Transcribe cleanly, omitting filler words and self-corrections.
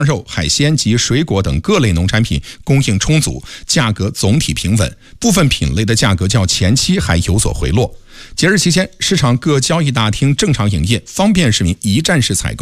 肉、海鲜及水果等各类农产品供应充足，价格总体平稳，部分品类的价格较前期还有所回落。节日期间，市场各交易大厅正常营业，方便市民一站式采购。